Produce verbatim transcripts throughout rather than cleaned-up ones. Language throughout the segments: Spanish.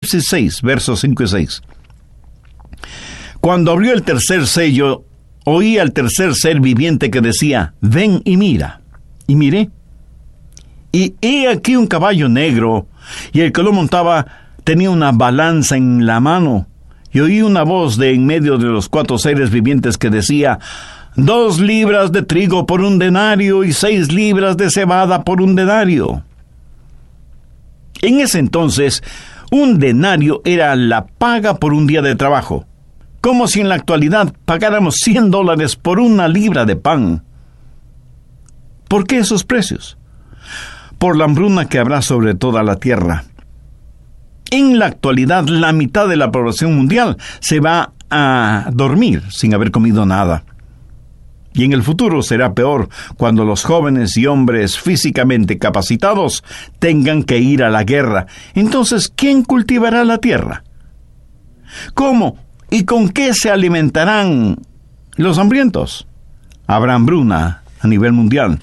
Apocalipsis seis, versos cinco y seis. Cuando abrió el tercer sello, oí al tercer ser viviente que decía: ven y mira. Y miré, y he aquí un caballo negro, y el que lo montaba tenía una balanza en la mano, y oí una voz de en medio de los cuatro seres vivientes que decía: dos libras de trigo por un denario, y seis libras de cebada por un denario. En ese entonces, un denario era la paga por un día de trabajo, como si en la actualidad pagáramos cien dólares por una libra de pan. ¿Por qué esos precios? Por la hambruna que habrá sobre toda la tierra. En la actualidad, la mitad de la población mundial se va a dormir sin haber comido nada. Y en el futuro será peor cuando los jóvenes y hombres físicamente capacitados tengan que ir a la guerra. Entonces, ¿quién cultivará la tierra? ¿Cómo y con qué se alimentarán los hambrientos? Habrá hambruna a nivel mundial.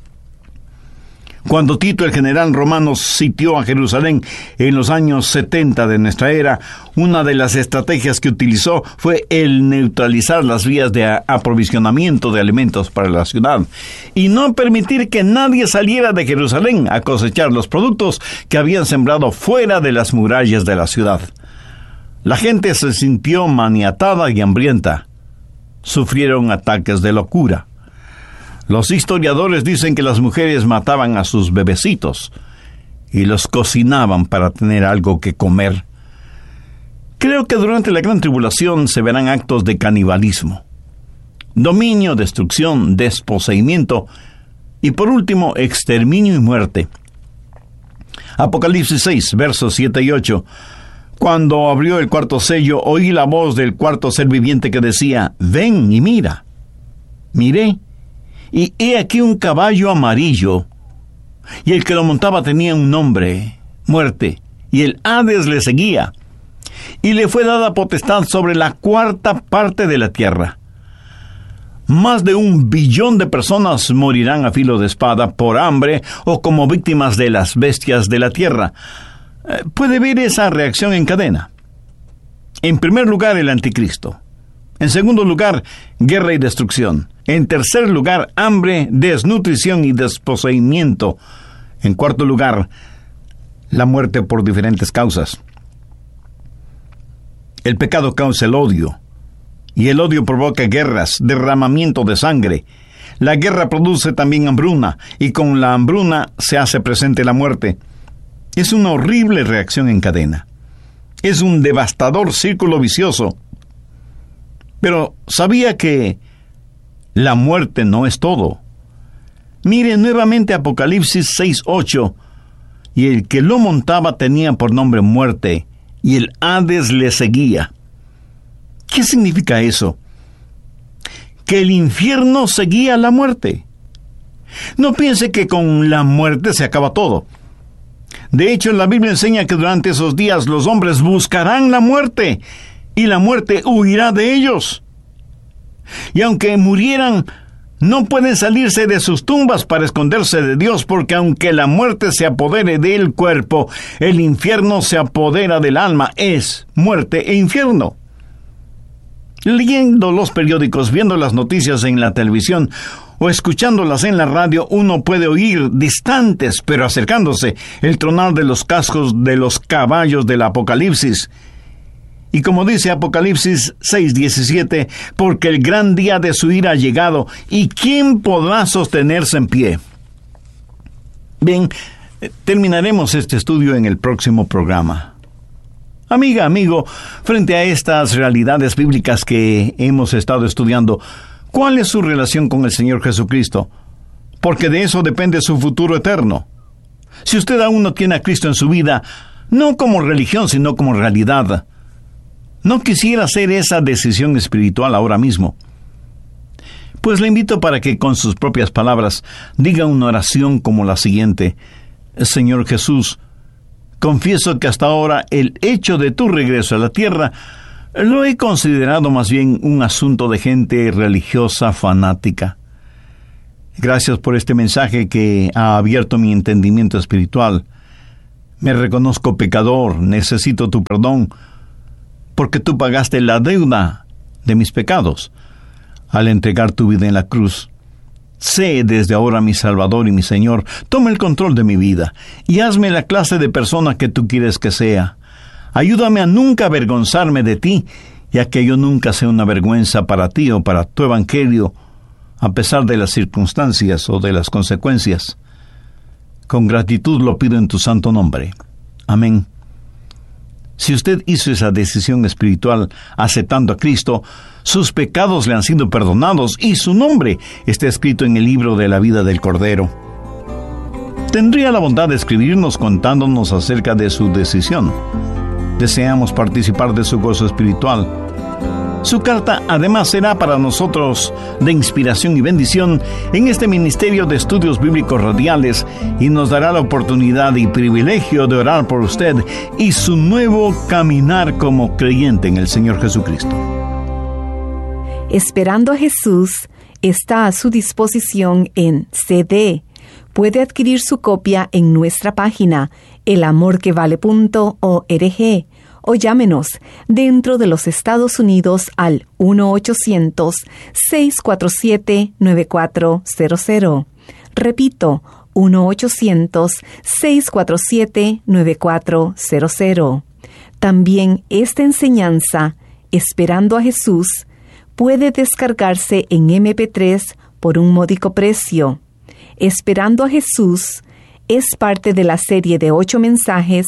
Cuando Tito, el general romano, sitió a Jerusalén en los años setenta de nuestra era, una de las estrategias que utilizó fue el neutralizar las vías de aprovisionamiento de alimentos para la ciudad y no permitir que nadie saliera de Jerusalén a cosechar los productos que habían sembrado fuera de las murallas de la ciudad. La gente se sintió maniatada y hambrienta. Sufrieron ataques de locura. Los historiadores dicen que las mujeres mataban a sus bebecitos y los cocinaban para tener algo que comer. Creo que durante la Gran Tribulación se verán actos de canibalismo, dominio, destrucción, desposeimiento y, por último, exterminio y muerte. Apocalipsis seis, versos siete y ocho. Cuando abrió el cuarto sello, oí la voz del cuarto ser viviente que decía: ven y mira. Miré, y he aquí un caballo amarillo, y el que lo montaba tenía un nombre, Muerte, y el Hades le seguía, y le fue dada potestad sobre la cuarta parte de la tierra. Más de un billón de personas morirán a filo de espada, por hambre o como víctimas de las bestias de la tierra. Eh, puede ver esa reacción en cadena. En primer lugar, el anticristo. En segundo lugar, guerra y destrucción. En tercer lugar, hambre, desnutrición y desposeimiento. En cuarto lugar, la muerte por diferentes causas. El pecado causa el odio, y el odio provoca guerras, derramamiento de sangre. La guerra produce también hambruna, y con la hambruna se hace presente la muerte. Es una horrible reacción en cadena. Es un devastador círculo vicioso. Pero ¿sabía que la muerte no es todo? Mire nuevamente Apocalipsis seis ocho. Y el que lo montaba tenía por nombre Muerte, y el Hades le seguía. ¿Qué significa eso? Que el infierno seguía a la muerte. No piense que con la muerte se acaba todo. De hecho, la Biblia enseña que durante esos días los hombres buscarán la muerte, y la muerte huirá de ellos. Y aunque murieran, no pueden salirse de sus tumbas para esconderse de Dios, porque aunque la muerte se apodere del cuerpo, el infierno se apodera del alma. Es muerte e infierno. Leyendo los periódicos, viendo las noticias en la televisión o escuchándolas en la radio, uno puede oír distantes, pero acercándose, el tronar de los cascos de los caballos del Apocalipsis. Y como dice Apocalipsis seis diecisiete, porque el gran día de su ira ha llegado, ¿y quién podrá sostenerse en pie? Bien, terminaremos este estudio en el próximo programa. Amiga, amigo, frente a estas realidades bíblicas que hemos estado estudiando, ¿cuál es su relación con el Señor Jesucristo? Porque de eso depende su futuro eterno. Si usted aún no tiene a Cristo en su vida, no como religión, sino como realidad, ¿no quisiera hacer esa decisión espiritual ahora mismo? Pues le invito para que con sus propias palabras diga una oración como la siguiente: Señor Jesús, confieso que hasta ahora el hecho de tu regreso a la tierra lo he considerado más bien un asunto de gente religiosa fanática. Gracias por este mensaje que ha abierto mi entendimiento espiritual. Me reconozco pecador, necesito tu perdón, porque tú pagaste la deuda de mis pecados al entregar tu vida en la cruz. Sé desde ahora mi Salvador y mi Señor. Toma el control de mi vida y hazme la clase de persona que tú quieres que sea. Ayúdame a nunca avergonzarme de ti, y a que yo nunca sea una vergüenza para ti o para tu evangelio, a pesar de las circunstancias o de las consecuencias. Con gratitud lo pido en tu santo nombre. Amén. Si usted hizo esa decisión espiritual aceptando a Cristo, sus pecados le han sido perdonados y su nombre está escrito en el libro de la vida del Cordero. Tendría la bondad de escribirnos contándonos acerca de su decisión. Deseamos participar de su gozo espiritual. Su carta además será para nosotros de inspiración y bendición en este Ministerio de Estudios Bíblicos Radiales, y nos dará la oportunidad y privilegio de orar por usted y su nuevo caminar como creyente en el Señor Jesucristo. Esperando a Jesús está a su disposición en C D. Puede adquirir su copia en nuestra página el amor que vale punto org o llámenos dentro de los Estados Unidos al uno ochocientos, seis cuatro siete, nueve cuatro cero cero. Repito, uno ochocientos, seis cuatro siete, nueve cuatro cero cero. También esta enseñanza, Esperando a Jesús, puede descargarse en eme pe tres por un módico precio. Esperando a Jesús es parte de la serie de ocho mensajes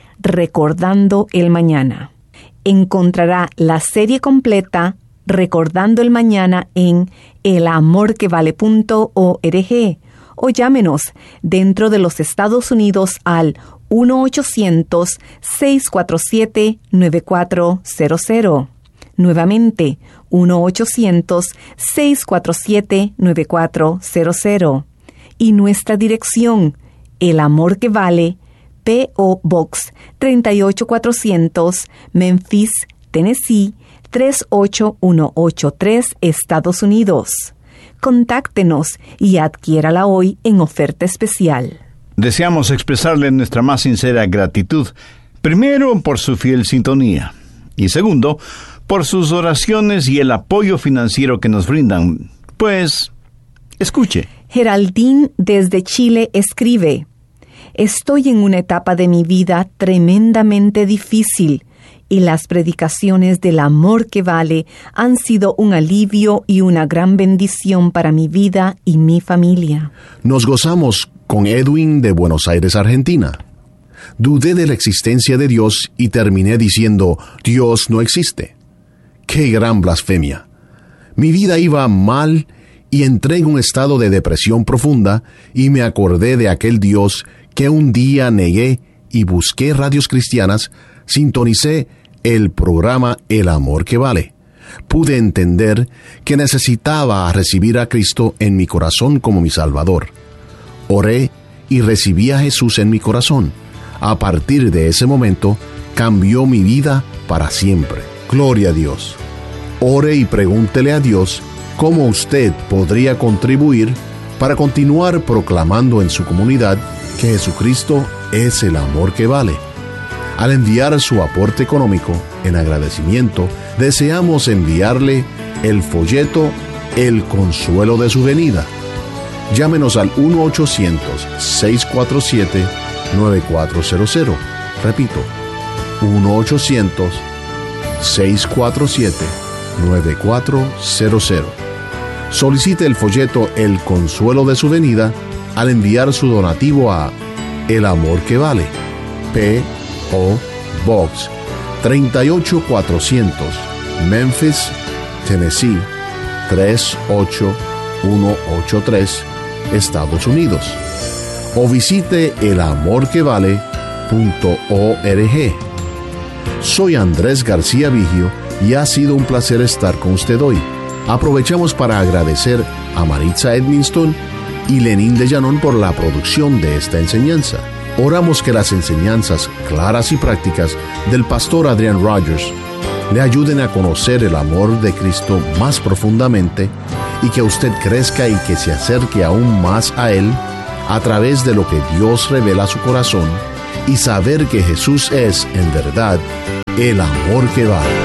Recordando el Mañana. Encontrará la serie completa Recordando el Mañana en el amor que vale punto org o llámenos dentro de los Estados Unidos al uno ochocientos, seis cuatro siete, nueve cuatro cero cero. Nuevamente, uno ochocientos, seis cuatro siete, nueve cuatro cero cero. Y nuestra dirección, El Amor que Vale, P O Box tres ocho cuatrocientos, Memphis, Tennessee tres ocho uno ocho tres, Estados Unidos. Contáctenos y adquiérala hoy en oferta especial. Deseamos expresarle nuestra más sincera gratitud, primero por su fiel sintonía y segundo, por sus oraciones y el apoyo financiero que nos brindan. Pues, escuche. Geraldine desde Chile escribe: Estoy en una etapa de mi vida tremendamente difícil y las predicaciones del amor que vale han sido un alivio y una gran bendición para mi vida y mi familia. Nos gozamos con Edwin de Buenos Aires, Argentina. Dudé de la existencia de Dios y terminé diciendo, Dios no existe. ¡Qué gran blasfemia! Mi vida iba mal y entré en un estado de depresión profunda y me acordé de aquel Dios que un día negué y busqué radios cristianas, sintonicé el programa El Amor que Vale. Pude entender que necesitaba recibir a Cristo en mi corazón como mi Salvador. Oré y recibí a Jesús en mi corazón. A partir de ese momento, cambió mi vida para siempre. Gloria a Dios. Ore y pregúntele a Dios cómo usted podría contribuir para continuar proclamando en su comunidad que Jesucristo es el amor que vale. Al enviar su aporte económico, en agradecimiento, deseamos enviarle el folleto El Consuelo de su Venida. Llámenos al uno ochocientos, seis cuatro siete, nueve cuatro cero cero. Repito, uno ochocientos, seis cuatro siete, nueve cuatro cero cero. Solicite el folleto El Consuelo de su Venida al enviar su donativo a El Amor que Vale, P O Box tres ocho cuatrocientos, Memphis, Tennessee tres ocho uno ocho tres, Estados Unidos. O visite el amor que vale punto org. Soy Andrés García Vigio y ha sido un placer estar con usted hoy. Aprovechamos para agradecer a Maritza Edmiston y Lenín de Llanón por la producción de esta enseñanza. Oramos que las enseñanzas claras y prácticas del pastor Adrian Rogers le ayuden a conocer el amor de Cristo más profundamente y que usted crezca y que se acerque aún más a Él a través de lo que Dios revela a su corazón y saber que Jesús es, en verdad, el amor que vale.